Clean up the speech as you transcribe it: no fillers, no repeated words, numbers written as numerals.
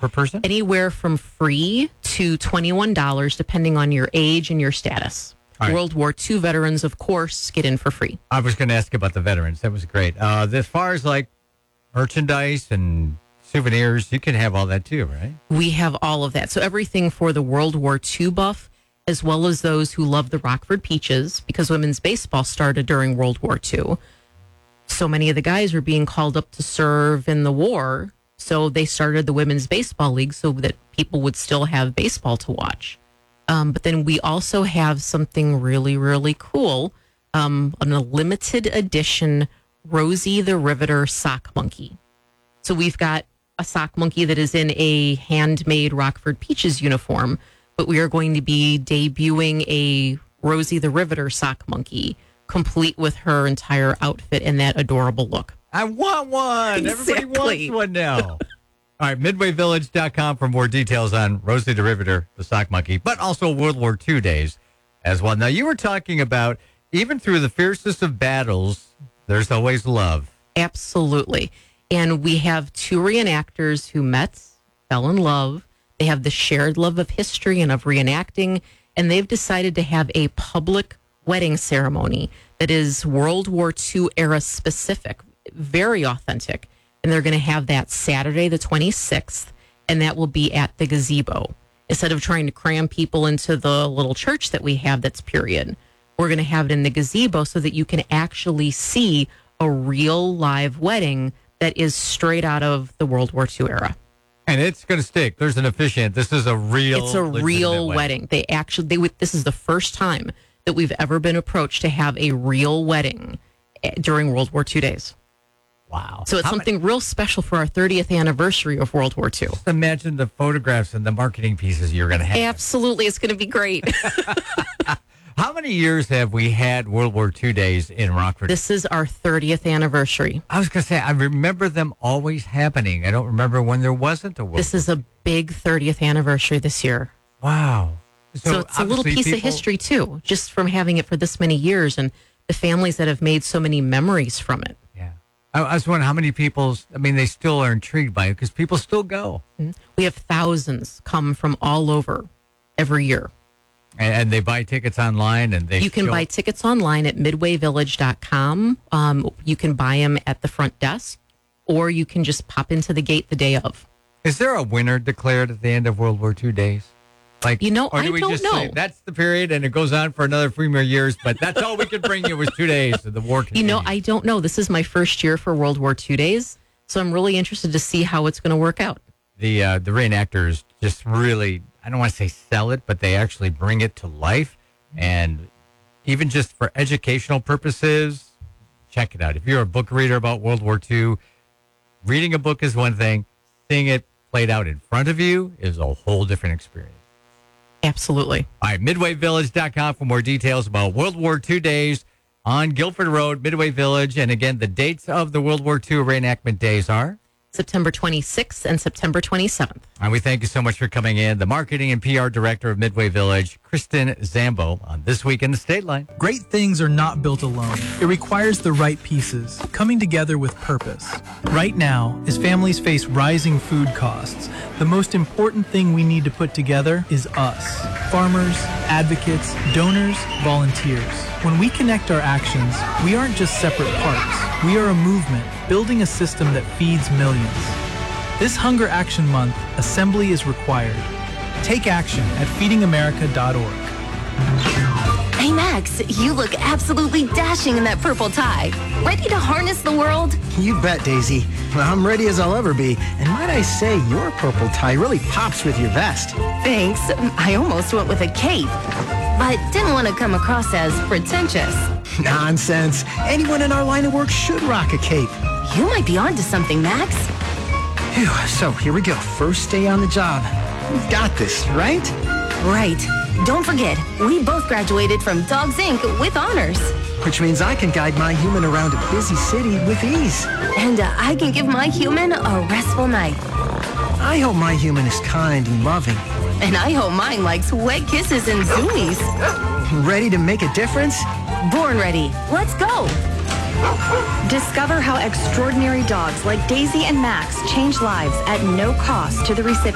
per person? Anywhere from free to $21, depending on your age and your status. All right. World War II veterans, of course, get in for free. I was going to ask about the veterans. That was great. As far as like merchandise and souvenirs, you can have all that too, right? We have all of that. So everything for the World War II buff, as well as those who love the Rockford Peaches, because women's baseball started during World War II. So many of the guys were being called up to serve in the war. So they started the Women's Baseball League so that people would still have baseball to watch. But then we also have something really, really cool, a limited edition Rosie the Riveter sock monkey. So we've got a sock monkey that is in a handmade Rockford Peaches uniform, but we are going to be debuting a Rosie the Riveter sock monkey, complete with her entire outfit and that adorable look. I want one. Exactly. Everybody wants one now. All right, MidwayVillage.com for more details on Rosie the Riveter, the sock monkey, but also World War II days as well. Now, you were talking about even through the fiercest of battles, there's always love. Absolutely. And we have two reenactors who met, fell in love. They have the shared love of history and of reenacting, and they've decided to have a public wedding ceremony that is World War II era specific, very authentic. And they're going to have that Saturday, the 26th, and that will be at the gazebo. Instead of trying to cram people into the little church that we have that's period, we're going to have it in the gazebo so that you can actually see a real live wedding that is straight out of the World War II era. And it's going to stick. There's an officiant. This is a real It's a real wedding. This is the first time that we've ever been approached to have a real wedding during World War II days. Wow. So it's something real special for our 30th anniversary of World War II. Just imagine the photographs and the marketing pieces you're going to have. Absolutely. It's going to be great. How many years have we had World War II days in Rockford? This is our 30th anniversary. I was going to say, I remember them always happening. I don't remember when there wasn't a World This is a big 30th anniversary this year. Wow. So it's a little piece of history, too, just from having it for this many years and the families that have made so many memories from it. Yeah. I was wondering how many people, they still are intrigued by it because people still go. We have thousands come from all over every year. And they buy tickets online and You can buy tickets online at midwayvillage.com. You can buy them at the front desk, or you can just pop into the gate the day of. Is there a winner declared at the end of World War II days? Or do we don't just know. say that's the period and it goes on for another few more years, but that's all we could bring you was 2 days and the war continues? I don't know. This is my first year for World War II days, so I'm really interested to see how it's going to work out. The reenactors just really, I don't want to say sell it, but they actually bring it to life. And even just for educational purposes, check it out. If you're a book reader about World War II, reading a book is one thing. Seeing it played out in front of you is a whole different experience. Absolutely. All right, MidwayVillage.com for more details about World War II days on Guilford Road, Midway Village. And again, the dates of the World War II reenactment days are? September 26th and September 27th. And we thank you so much for coming in. The Marketing and PR Director of Midway Village, Kristen Zambo, on This Week in the State Line. Great things are not built alone. It requires the right pieces, coming together with purpose. Right now, as families face rising food costs, the most important thing we need to put together is us. Farmers, advocates, donors, volunteers. When we connect our actions, we aren't just separate parts. We are a movement, building a system that feeds millions. This Hunger Action Month, assembly is required. Take action at feedingamerica.org. Hey Max, you look absolutely dashing in that purple tie. Ready to harness the world? You bet, Daisy. Well, I'm ready as I'll ever be. And might I say, your purple tie really pops with your vest. Thanks. I almost went with a cape, but didn't want to come across as pretentious. Nonsense. Anyone in our line of work should rock a cape. You might be onto something, Max. Phew, so here we go. First day on the job. We've got this, right? Right. Don't forget, we both graduated from Dogs Inc. with honors. Which means I can guide my human around a busy city with ease. And I can give my human a restful night. I hope my human is kind and loving. And I hope mine likes wet kisses and zoomies. Ready to make a difference? Born ready. Let's go. Discover how extraordinary dogs like Daisy and Max change lives at no cost to the recipient.